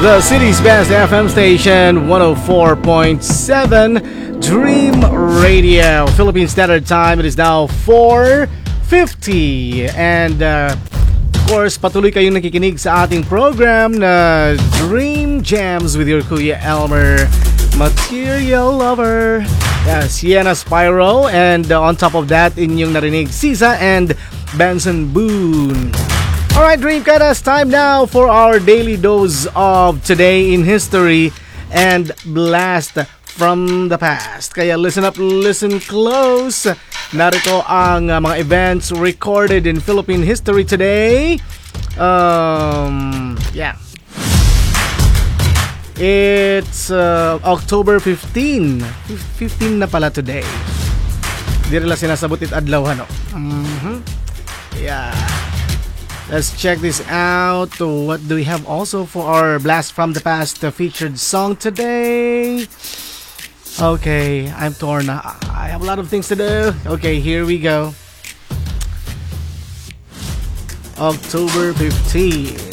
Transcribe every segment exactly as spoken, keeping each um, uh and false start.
The city's best F M station, one oh four point seven Dream Radio. Philippine Standard Time, it is now four fifty. And uh, of course, patuloy kayong nakikinig sa ating program na Dream Jams with your Kuya Elmer, Material Lover. Yeah, Sienna Spyro. And uh, on top of that, inyong narinig Sisa and Benson Boone. Alright, Dreamcaters, time now for our daily dose of Today in History and Blast from the Past. Kaya listen up, listen close. Narito ang uh, mga events recorded in Philippine history today. Um, yeah. It's uh, October fifteenth. fifteen na pala today. Di rin lang sinasabot it adlaw, ano? Mm-hmm. Yeah. Let's check this out. What do we have also for our Blast from the Past featured song today? Okay, I'm torn. I have a lot of things to do. Okay, here we go. October fifteenth.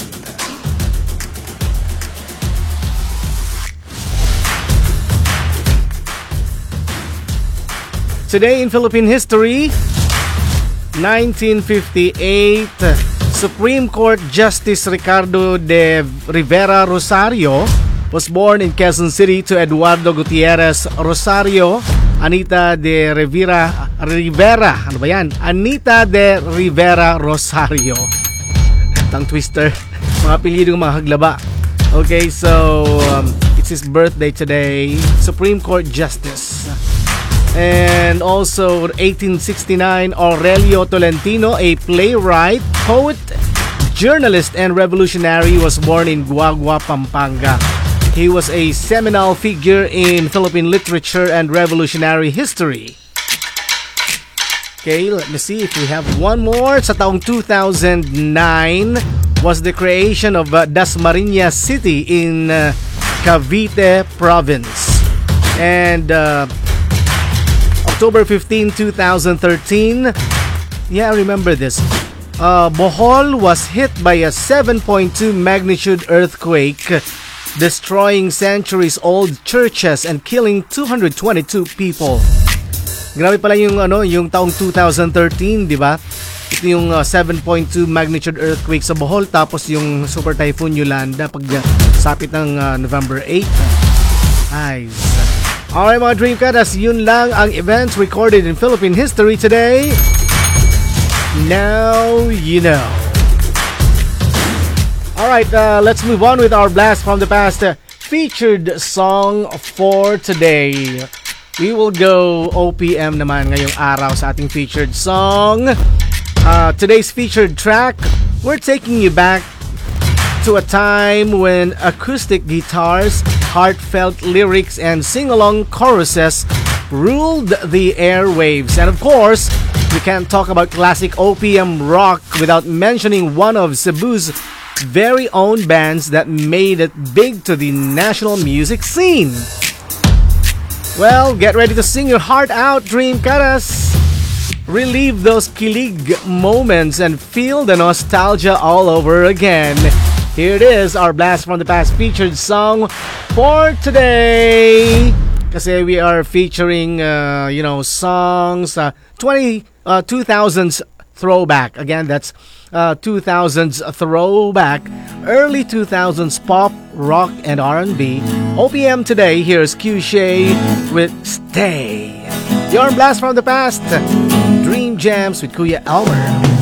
Today in Philippine history, nineteen fifty-eight, Supreme Court Justice Ricardo de Rivera Rosario was born in Quezon City to Eduardo Gutierrez Rosario, Anita de Rivera, Rivera, ano ba yan? Anita de Rivera Rosario. Tang twister, mga apelyidong mga haglaba. Okay, so um, it's his birthday today, Supreme Court Justice. And also eighteen sixty-nine, Aurelio Tolentino, a playwright, poet, journalist, and revolutionary, was born in Guagua, Pampanga. He was a seminal figure in Philippine literature and revolutionary history. Okay, let me see if we have one more. Sa taong two thousand nine was the creation of uh, Dasmariñas City in uh, Cavite Province. And uh, October fifteenth, twenty thirteen. Yeah, I remember this. Uh, Bohol was hit by a seven point two magnitude earthquake, destroying centuries-old churches and killing two hundred twenty-two people. Grabe pala yung ano, yung taong two thousand thirteen, di ba? Ito yung uh, seven point two magnitude earthquake sa Bohol, tapos yung super typhoon Yolanda pag uh, sapit ng uh, November eighth. Ayos. Alright mga Dreamcaters, yun lang ang events recorded in Philippine history today. Now you know. Alright, uh, let's move on with our Blast from the Past uh, featured song for today. We will go O P M naman ngayong araw sa ating featured song. Uh, today's featured track, we're taking you back to a time when acoustic guitars, heartfelt lyrics, and sing-along choruses ruled the airwaves. And of course, we can't talk about classic O P M rock without mentioning one of Cebu's very own bands that made it big to the national music scene. Well, get ready to sing your heart out, Dreamcaters. Relive those kilig moments and feel the nostalgia all over again. Here it is, our Blast from the Past featured song for today. Kasi we are featuring, uh, you know, songs, uh, twenty, uh, two thousands throwback. Again, that's uh, two thousands throwback, early two thousands pop, rock, and R and B. O P M today, here's Q Shay with Stay. Your Blast from the Past, Dream Jams with Kuya Elmer.